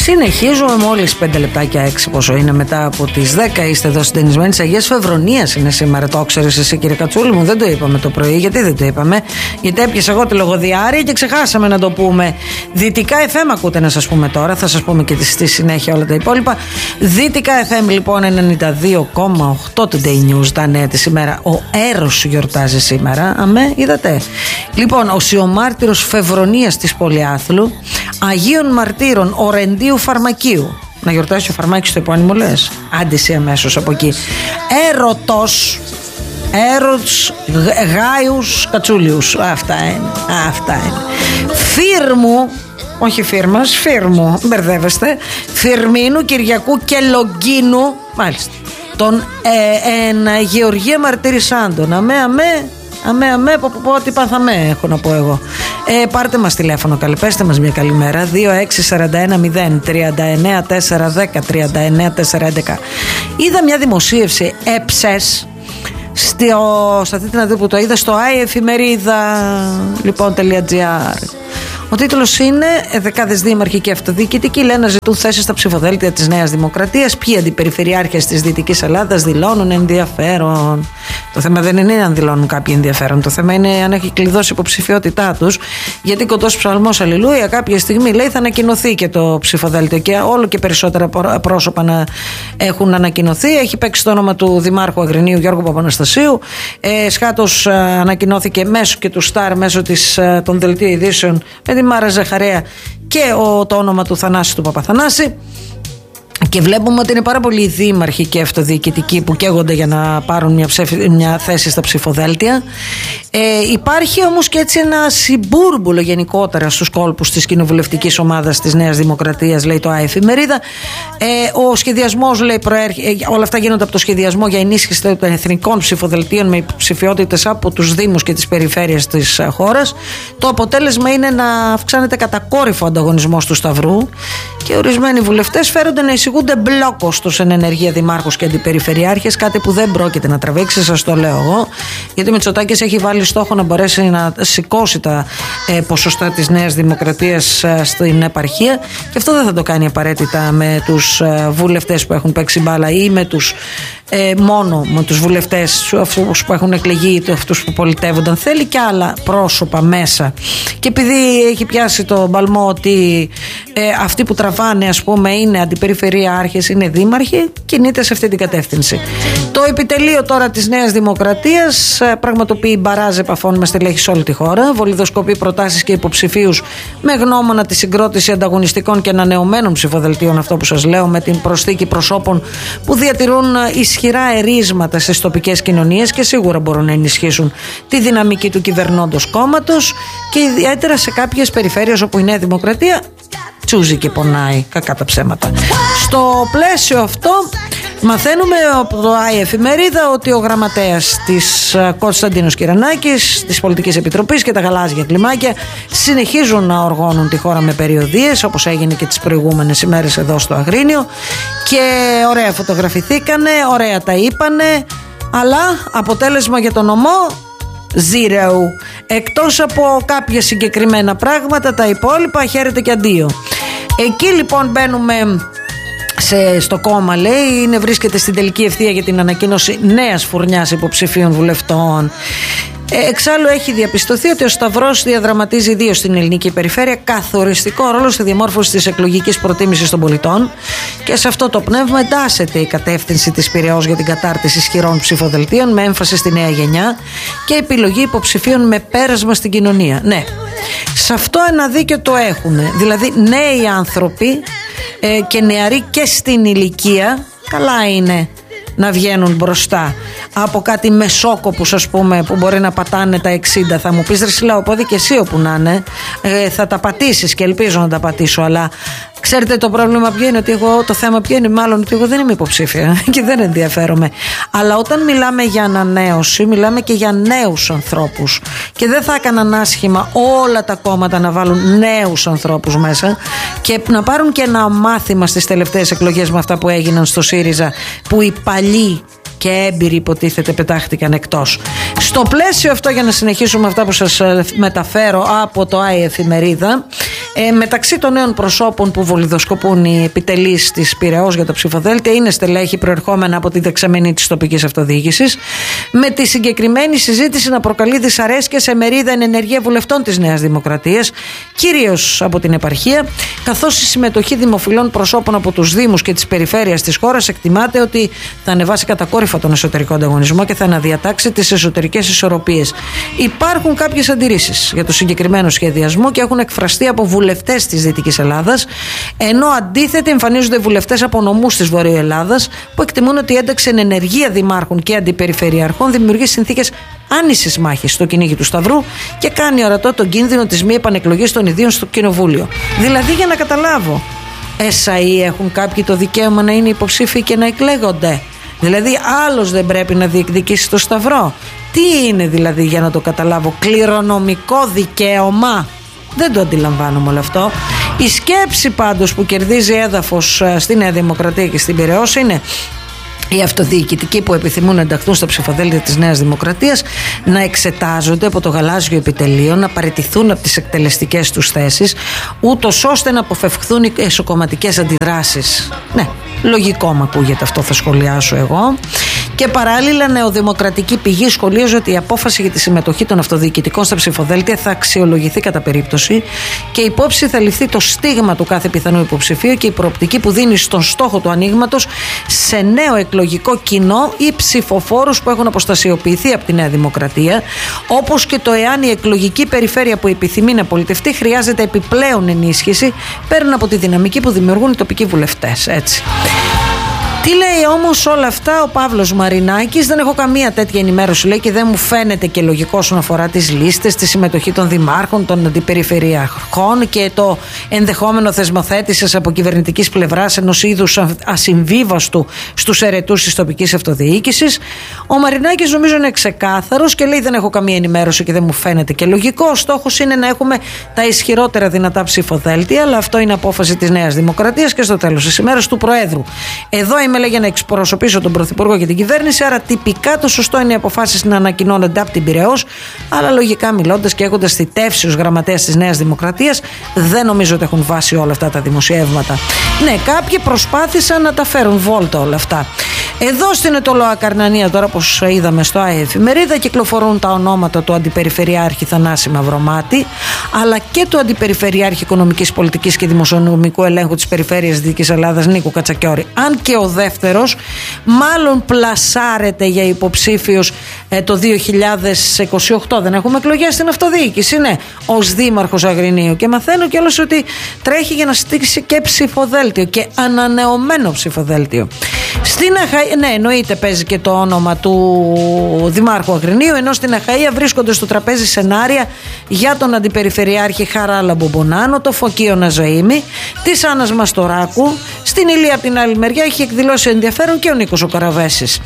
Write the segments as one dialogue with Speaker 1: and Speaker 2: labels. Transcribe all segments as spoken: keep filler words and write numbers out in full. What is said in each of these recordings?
Speaker 1: Συνεχίζουμε μόλις πέντε λεπτάκια έξι πόσο είναι μετά από τις δέκα. Είστε εδώ συντονισμένοι. Της Αγίας Φεβρονίας είναι σήμερα. Το ξέρεις εσύ, κύριε Κατσούλη μου? Δεν το είπαμε το πρωί. Γιατί δεν το είπαμε? Γιατί έπιασα εγώ τη λογοδιάρεια και ξεχάσαμε να το πούμε. Δυτικά εφ εμ ακούτε, να σας πούμε τώρα. Θα σας πούμε και στη συνέχεια όλα τα υπόλοιπα. Δυτικά εφ εμ λοιπόν ενενήντα δύο κόμμα οκτώ Today News, τα νέα της ημέρα. Ο Έρος γιορτάζει σήμερα. Αμέ, είδατε? Λοιπόν, ο Σιωμάρτυρος Φεβρονίας της Πολυάθλου, Αγίων Μαρτύρων Ορεντίου Φαρμακείου. Να γιορτάσει ο Φαρμάκης στο επώνυμο, λες? Άντε εσύ αμέσως από εκεί. Έρωτος, Έρωτς Γάιους Κατσούλιους. Αυτά είναι, αυτά είναι. Φίρμου, όχι φίρμας, φίρμου, μπερδεύεστε. Φιρμίνου Κυριακού και Λογκίνου, μάλιστα, τον ε, ε, Γεωργία Μαρτυρισάντων. Αμέ, αμέ. Αμέ, αμέ, πω, πω, πω, τι πάθαμε, έχω να πω εγώ. Ε, πάρτε μας τηλέφωνο, καλυπέστε μας μια καλημέρα. Δύο έξι τέσσερα ένα μηδέν τρία εννέα τέσσερα ένα μηδέν τρία εννέα τέσσερα ένα ένα. Είδα μια δημοσίευση έψες στο, στα τίτλα που το είδα στο iEfημερίδα λοιπόν .gr. Ο τίτλος είναι «Δεκάδες δήμαρχοι και αυτοδιοικητικοί λένε να ζητούν θέσεις στα ψηφοδέλτια της Νέας Δημοκρατίας. Ποιοι αντιπεριφερειάρχες της Δυτικής Ελλάδας δηλώνουν ενδιαφέρον». Το θέμα δεν είναι αν δηλώνουν κάποιοι ενδιαφέρον. Το θέμα είναι αν έχει κλειδώσει υποψηφιότητά τους. Γιατί κοντός ψαλμός αλληλούια κάποια στιγμή λέει θα ανακοινωθεί και το ψηφοδέλτιο. Και όλο και περισσότερα πρόσωπα να έχουν ανακοινωθεί. Έχει παίξει το όνομα του Δημάρχου Αγρινίου Γιώργου Παπαναστασίου. Ε, σχάτως ανακοινώθηκε μέσω και του Σταρ, μέσω της, των δελτίων ειδήσεων, με τη Μάρα Ζαχαρέα και ο, το όνομα του Θανάση του Παπαθανάση. Και βλέπουμε ότι είναι πάρα πολλοί οι δήμαρχοι και αυτοδιοικητικοί που καίγονται για να πάρουν μια, ψεφ... μια θέση στα ψηφοδέλτια. Ε, υπάρχει όμως και έτσι ένα συμπούρμπουλο γενικότερα στους κόλπους της κοινοβουλευτικής ομάδας της Νέας Δημοκρατίας, λέει το iEfημερίδα. Ε, ο σχεδιασμός, λέει, προέρχε... όλα αυτά γίνονται από το σχεδιασμό για ενίσχυση των εθνικών ψηφοδελτίων με ψηφιότητες από τους δήμους και τις περιφέρειες της χώρας. Το αποτέλεσμα είναι να αυξάνεται κατακόρυφο ο ανταγωνισμός του Σταυρού και ορισμένοι βουλευτές φέρονται να εισηγούνται μπλόκο στους εν ενεργεία δημάρχους και αντιπεριφερειάρχες, κάτι που δεν πρόκειται να τραβήξει, σας το λέω εγώ, γιατί ο Μητσοτάκης έχει βάλει στόχο να μπορέσει να σηκώσει τα ε, ποσοστά της Νέας Δημοκρατίας ε, στην επαρχία, και αυτό δεν θα το κάνει απαραίτητα με τους ε, βουλευτές που έχουν παίξει μπάλα ή με τους ε, μόνο με τους βουλευτές αυτούς που έχουν εκλεγεί, αυτούς που πολιτεύονταν. Θέλει και άλλα πρόσωπα μέσα, και επειδή έχει πιάσει το μπαλμό ότι ε, αυτοί που τραβάνε, ας πούμε, είναι αντιπεριφερειάρχες, είναι δήμαρχοι, κινείται σε αυτή την κατεύθυνση. Το επιτελείο τώρα της Νέας Δημοκρατίας πραγματοποιεί μπαράζ επαφών με στελέχη σε όλη τη χώρα, βολιδοσκοπεί προτάσεις και υποψηφίους με γνώμονα τη συγκρότηση ανταγωνιστικών και ανανεωμένων ψηφοδελτίων, αυτό που σας λέω, με την προσθήκη προσώπων που διατηρούν ισχυρά ερίσματα στις τοπικές κοινωνίες και σίγουρα μπορούν να ενισχύσουν τη δυναμική του κυβερνώντος κόμματος, και ιδιαίτερα σε κάποιες περιφέρειες όπου η Νέα Δημοκρατία τσούζει και πονάει, κακά τα ψέματα. Στο πλαίσιο αυτό μαθαίνουμε από το iEfημερίδα ότι ο γραμματέας της Κωνσταντίνος Κυρανάκης, της Πολιτικής Επιτροπής, και τα γαλάζια κλιμάκια συνεχίζουν να οργώνουν τη χώρα με περιοδίες, όπως έγινε και τις προηγούμενες ημέρες εδώ στο Αγρίνιο, και ωραία φωτογραφηθήκανε, ωραία τα είπανε, αλλά αποτέλεσμα για τον νομό zero. Εκτός από κάποια συγκεκριμένα πράγματα, τα υπόλοιπα χαίρεται και αντίο. Εκεί λοιπόν μπαίνουμε σε, στο κόμμα, λέει, είναι, βρίσκεται στην τελική ευθεία για την ανακοίνωση νέας φουρνιάς υποψηφίων βουλευτών. Ε, εξάλλου έχει διαπιστωθεί ότι ο Σταυρός διαδραματίζει ιδίω στην ελληνική περιφέρεια καθοριστικό ρόλο στη διαμόρφωση της εκλογικής προτίμησης των πολιτών, και σε αυτό το πνεύμα εντάσσεται η κατεύθυνση της Πειραιώς για την κατάρτιση ισχυρών ψηφοδελτίων με έμφαση στη νέα γενιά και επιλογή υποψηφίων με πέρασμα στην κοινωνία. Ναι, σε αυτό ένα δίκιο το έχουν, δηλαδή νέοι άνθρωποι ε, και νεαροί και στην ηλικία, καλά είναι να βγαίνουν μπροστά από κάτι μεσόκοπους, ας πούμε, που μπορεί να πατάνε τα εξήντα. Θα μου πεις, ρε Σιλάω, πόδι και εσύ όπου να είναι, ε, θα τα πατήσεις, και ελπίζω να τα πατήσω, αλλά ξέρετε το πρόβλημα ποιο είναι? Ότι εγώ, το θέμα ποιο είναι? Μάλλον ότι εγώ δεν είμαι υποψήφια και δεν ενδιαφέρομαι. Αλλά όταν μιλάμε για ανανέωση, μιλάμε και για νέους ανθρώπους, και δεν θα έκαναν άσχημα όλα τα κόμματα να βάλουν νέους ανθρώπους μέσα και να πάρουν και ένα μάθημα στις τελευταίες εκλογές με αυτά που έγιναν στο ΣΥΡΙΖΑ, που οι παλιοί και έμπειροι υποτίθεται πετάχτηκαν εκτός. Στο πλαίσιο αυτό, για να συνεχίσουμε αυτά που σας μεταφέρω από το iEfημερίδα, Ε, μεταξύ των νέων προσώπων που βολιδοσκοπούν οι επιτελείς της Πειραιώς για τα ψηφοδέλτια είναι στελέχη προερχόμενα από τη δεξαμενή της τοπικής αυτοδιοίκησης, με τη συγκεκριμένη συζήτηση να προκαλεί δυσαρέσκεια σε μερίδα εν ενεργεία βουλευτών της Νέας Δημοκρατίας, κυρίως από την επαρχία, καθώς η συμμετοχή δημοφιλών προσώπων από τους Δήμους και τις περιφέρειες της χώρας εκτιμάται ότι θα ανεβάσει κατακόρυφα τον εσωτερικό ανταγωνισμό και θα αναδιατάξει τις εσωτερικές ισορροπίες. Υπάρχουν κάποιες αντιρρήσεις για το συγκεκριμένο σχεδιασμό και έχουν εκφραστεί από βουλευτές της Δυτικής Ελλάδας, ενώ αντίθετα εμφανίζονται βουλευτές από νομούς της Βορείου Ελλάδας που εκτιμούν ότι η ένταξη εν ενεργεία δημάρχων και αντιπεριφερειαρχών δημιουργεί συνθήκες άνησης μάχης στο κυνήγι του Σταυρού και κάνει ορατό τον κίνδυνο της μη επανεκλογής των ιδίων στο Κοινοβούλιο. Δηλαδή, για να καταλάβω, ΕΣΑΗ έχουν κάποιοι το δικαίωμα να είναι υποψήφιοι και να εκλέγονται. Δηλαδή, άλλος δεν πρέπει να διεκδικήσει το Σταυρό. Τι είναι δηλαδή, για να το καταλάβω, κληρονομικό δικαίωμα? Δεν το αντιλαμβάνομαι όλο αυτό. Η σκέψη πάντως που κερδίζει έδαφος στη Νέα Δημοκρατία και στην Πειραιώς είναι οι αυτοδιοικητικοί που επιθυμούν να ενταχθούν στα ψηφοδέλτια της Νέας Δημοκρατίας να εξετάζονται από το γαλάζιο επιτελείο, να παραιτηθούν από τις εκτελεστικές τους θέσεις, ούτως ώστε να αποφευχθούν οι εσωκομματικές αντιδράσεις. Ναι, λογικό μου ακούγεται αυτό, θα σχολιάσω εγώ. Και παράλληλα, νεοδημοκρατική πηγή σχολίαζε ότι η απόφαση για τη συμμετοχή των αυτοδιοικητικών στα ψηφοδέλτια θα αξιολογηθεί κατά περίπτωση και υπόψη θα ληφθεί το στίγμα του κάθε πιθανού υποψηφίου και η προοπτική που δίνει στον στόχο του ανοίγματος σε νέο εκλογικό κοινό ή ψηφοφόρους που έχουν αποστασιοποιηθεί από τη Νέα Δημοκρατία, όπως και το εάν η εκλογική περιφέρεια που επιθυμεί να πολιτευτεί χρειάζεται επιπλέον ενίσχυση πέραν από τη δυναμική που δημιουργούν οι τοπικοί βουλευτές. Έτσι. Τι λέει όμως όλα αυτά ο Παύλος Μαρινάκης? Δεν έχω καμία τέτοια ενημέρωση, λέει, και δεν μου φαίνεται και λογικό όσον αφορά τις λίστες, τη συμμετοχή των δημάρχων, των αντιπεριφερειαρχών και το ενδεχόμενο θεσμοθέτησης από κυβερνητικής πλευράς ενός είδους ασυμβίβαστου στους αιρετούς της τοπικής αυτοδιοίκησης. Ο Μαρινάκης νομίζω είναι ξεκάθαρος και λέει: δεν έχω καμία ενημέρωση και δεν μου φαίνεται και λογικό. Ο στόχος είναι να έχουμε τα ισχυρότερα δυνατά ψηφοδέλτια, αλλά αυτό είναι απόφαση της Νέας Δημοκρατίας και στο τέλος της ημέρας του Προέδρου. Εδώ είμαι, λέει, για να εξπροσωπήσω τον Πρωθυπουργό και την κυβέρνηση, άρα τυπικά το σωστό είναι οι αποφάσεις να ανακοινώνονται από την Πειραιώς, αλλά λογικά μιλώντας και έχοντας θητεύσει ως γραμματέας της Νέας Δημοκρατίας, δεν νομίζω ότι έχουν βάσει όλα αυτά τα δημοσιεύματα. Ναι, κάποιοι προσπάθησαν να τα φέρουν βόλτα όλα αυτά. Εδώ στην Ετωλοά Καρνανία, τώρα όπως είδαμε στο ΑΕ Εφημερίδα, κυκλοφορούν τα ονόματα του Αντιπεριφερειάρχη Θανάση Μαυρομάτη, αλλά και του Αντιπεριφερειάρχη Οικονομικής Πολιτικής και Δημοσιονομικού Ελέγχου της Περιφέρειας Δυτικής Ελλάδας Νίκου Κατσακιώρη. Αν και ο δεύτερος μάλλον πλασάρεται για υποψήφιος ε, το δύο χιλιάδες είκοσι οκτώ. Δεν έχουμε εκλογές στην αυτοδιοίκηση, ναι, ως δήμαρχος Αγρινίου. Και μαθαίνω κιόλας ότι τρέχει για να στήξει και ψηφοδέλτιο και ανανεωμένο ψηφοδέλτιο. Στην Αχαΐα, ναι, εννοείται, παίζει και το όνομα του Δημάρχου Αγρινίου, ενώ στην Αχαΐα βρίσκονται στο τραπέζι σενάρια για τον Αντιπεριφερειάρχη Χαράλα Μπομπονάνο, το Φωκείο Ναζοήμι, της Άννας Μαστοράκου. Στην Ηλία, από την άλλη μεριά, έχει εκδηλώσει ενδιαφέρον και ο Νίκος ο Καραβέσης.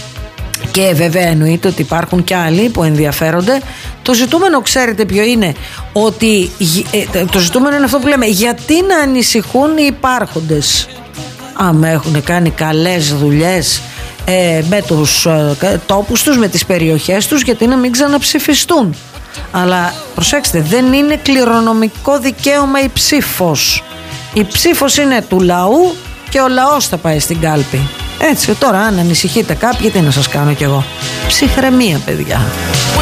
Speaker 1: Και βέβαια εννοείται ότι υπάρχουν και άλλοι που ενδιαφέρονται. Το ζητούμενο, ξέρετε ποιο είναι? Ότι ε, το ζητούμενο είναι αυτό που λέμε: γιατί να ανησυχούν οι υπάρχοντες? Άμα έχουν κάνει καλές δουλειές ε, με τους ε, τόπους τους, με τις περιοχές τους, γιατί να μην ξαναψηφιστούν? Αλλά προσέξτε, δεν είναι κληρονομικό δικαίωμα η ψήφος. Η ψήφος είναι του λαού και ο λαός θα πάει στην κάλπη. Έτσι, τώρα αν ανησυχείτε κάποιοι, τι να σας κάνω κι εγώ? Ψυχραιμία, παιδιά.